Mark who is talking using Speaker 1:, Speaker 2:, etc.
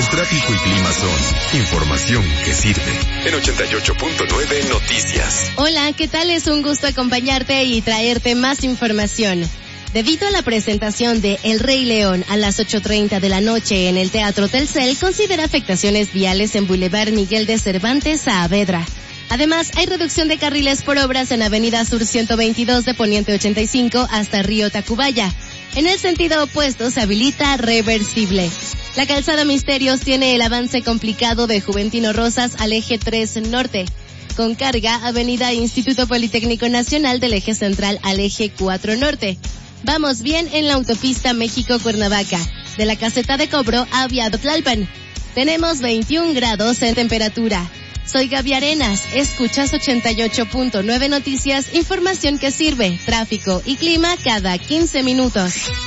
Speaker 1: tráfico y clima son información que sirve. En 88.9 Noticias.
Speaker 2: Hola, ¿qué tal? Es un gusto acompañarte y traerte más información. Debido a la presentación de El Rey León a las 8:30 de la noche en el Teatro Telcel, considera afectaciones viales en Boulevard Miguel de Cervantes, Saavedra. Además, hay reducción de carriles por obras en Avenida Sur 122 de Poniente 85 hasta Río Tacubaya. En el sentido opuesto se habilita reversible. La calzada Misterios tiene el avance complicado de Juventino Rosas al eje 3 Norte. Con carga, Avenida Instituto Politécnico Nacional del eje central al eje 4 Norte. Vamos bien en la autopista México-Cuernavaca, de la caseta de cobro a Viado Tlalpan. Tenemos 21 grados en temperatura. Soy Gaby Arenas, escuchas 88.9 Noticias, información que sirve, tráfico y clima cada 15 minutos.